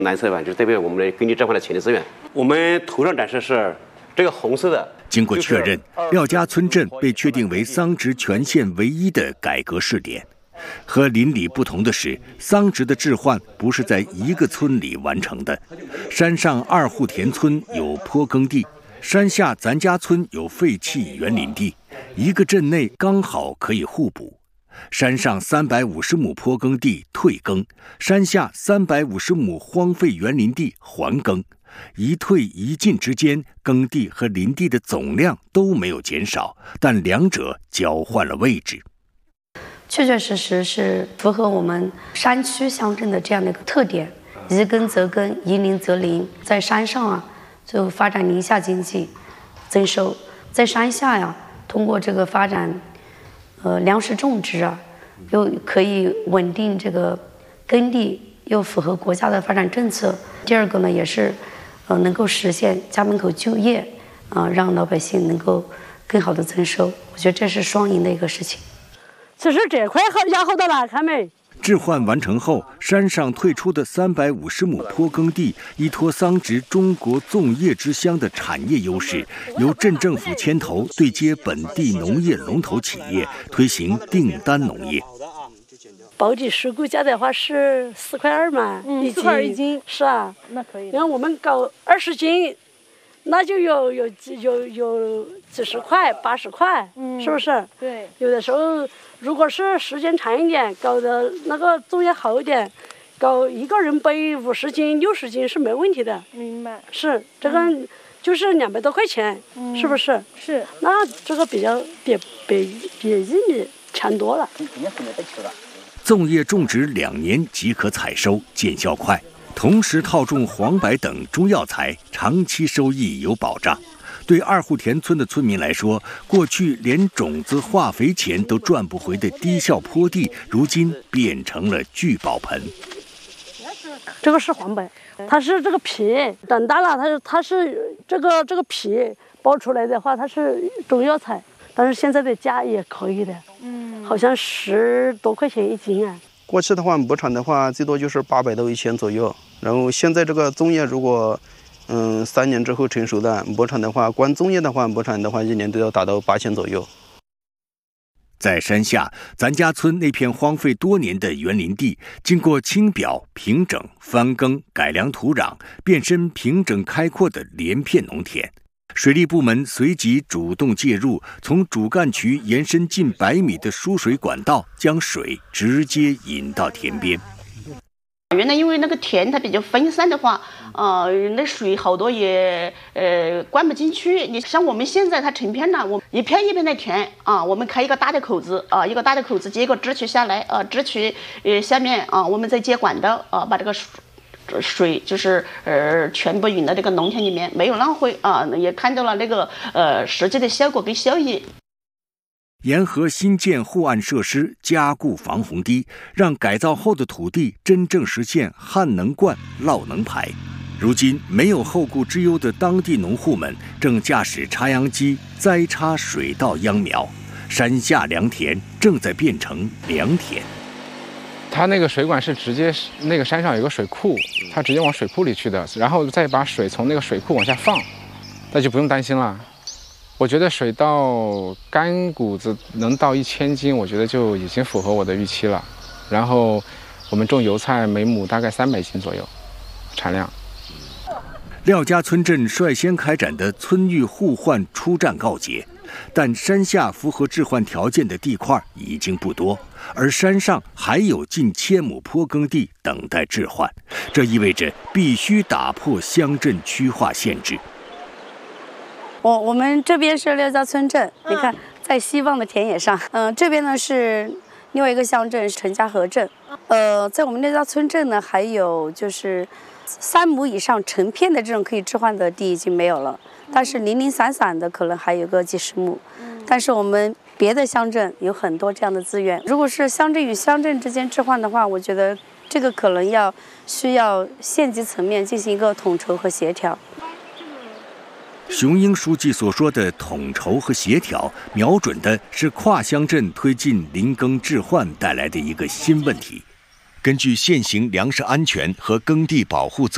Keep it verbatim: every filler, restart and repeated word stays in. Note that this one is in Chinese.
蓝色板就代表我们的耕地置换的潜力资源。我们图上展示是这个红色的。 经过确认，廖家村镇被确定为桑植全县唯一的改革试点。和邻里不同的是，桑植的置换不是在一个村里完成的。山上二户田村有坡耕地，山下咱家村有废弃园林地，一个镇内刚好可以互补。山上三百五十亩坡耕地退耕，山下三百五十亩荒废园林地还耕。一退一进之间，耕地和林地的总量都没有减少，但两者交换了位置。 确确实实是符合我们山区乡镇的这样的一个特点，宜耕则耕，宜林则林。在山上啊，就发展林下经济，增收；在山下呀，通过这个发展，呃，粮食种植啊，又可以稳定这个耕地，又符合国家的发展政策。第二个呢，也是。呃，能够实现家门口就业，啊、呃，让老百姓能够更好的增收，我觉得这是双赢的一个事情。 其实这块好要好到哪看没？ 置换完成后，山上退出的三百五十亩坡耕地，依托桑植中国粽叶之乡的产业优势，由镇政府牵头对接本地农业龙头企业，推行订单农业。 保底十股价的话是四块二嘛， 嗯， 一四块一斤， 是啊， 那可以。 然后我们搞二十斤，那就有有有有几十块、八十块，嗯，是不是？ 对。 有的时候，如果是时间长一点，搞的那个粽叶好一点，搞一个人背五十斤、六十斤是没问题的。 明白。 是这个，嗯、就是两百多块钱，嗯、是不是？ 是。 那这个比较比比比玉米强多了。 粽叶种植两年即可采收，见效快，同时套种黄柏等中药材，长期收益有保障。对二户田村的村民来说，过去连种子化肥钱都赚不回的低效坡地，如今变成了聚宝盆。 这个是黄柏，它是这个皮长大了，它是它是这个这个皮剥出来的话，它是中药材。但是现在的价也可以的，嗯，好像十多块钱一斤啊。 过去的话，亩产的话最多就是八百到一千左右。然后现在这个粽叶，如果嗯三年之后成熟的亩产的话，光粽叶的话，亩产的话一年都要达到八千左右。 在山下，咱家村那片荒废多年的园林地，经过清表、平整、翻耕、改良土壤，变身平整开阔的连片农田。水利部门随即主动介入，从主干渠延伸近百米的输水管道，将水直接引到田边。 原来因为那个田它比较分散的话，呃，那水好多也呃灌不进去。你像我们现在它成片了，我一片一片的填啊，我们开一个大的口子啊，一个大的口子接一个支渠下来啊，支渠呃下面啊，我们再接管道啊，把这个水。水就是呃全部引到这个农田里面，没有浪费啊，也看到了那个呃实际的效果跟效益。 沿河新建护岸设施，加固防洪堤，让改造后的土地真正实现旱能灌、涝能排。如今没有后顾之忧的当地农户们，正驾驶插秧机栽插水稻秧苗，山下良田正在变成良田。 它那个水管是直接那个山上有个水库，它直接往水库里去的，然后再把水从那个水库往下放，那就不用担心了。我觉得水稻干谷子能到一千斤，我觉得就已经符合我的预期了。然后我们种油菜每亩大概三百斤左右产量。 廖家村镇率先开展的村域互换初战告捷，但山下符合置换条件的地块已经不多，而山上还有近千亩坡耕地等待置换，这意味着必须打破乡镇区划限制。 我我们这边是廖家村镇，你看在西望的田野上，嗯、呃，这边呢是另外一个乡镇陈家河镇，呃，在我们廖家村镇呢，还有就是三亩以上成片的这种可以置换的地已经没有了，但是零零散散的可能还有个几十亩，但是我们别的乡镇有很多这样的资源。如果是乡镇与乡镇之间置换的话，我觉得这个可能要需要县级层面进行一个统筹和协调。 熊英书记所说的统筹和协调，瞄准的是跨乡镇推进林耕置换带来的一个新问题。根据现行粮食安全和耕地保护责